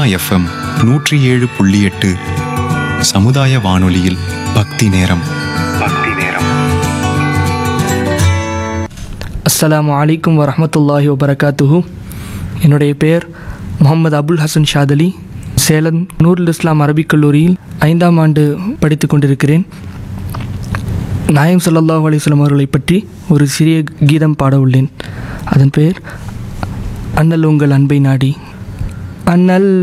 FM 107.8 சமுதாய வானொலியில் பக்தி நேரம். அஸ்ஸலாமு அலைக்கும் வரஹ்மத்துல்லாஹி வபரகாத்துஹு. என்னுடைய பெயர் முகமது அபுல் ஹசன் ஷாதலி. சேலம் நூருல் இஸ்லாம் அரபிக் கல்லூரியில் 5ஆம் ஆண்டு படித்து கொண்டிருக்கிறேன். நாயம் ஸல்லல்லாஹு அலைஹி வஸல்லம் அவர்களை பற்றி ஒரு சிறிய கீதம் பாட உள்ளேன். அதன் பெயர் அண்ணல் உங்கள் அன்பை நாடி. அண்ணல்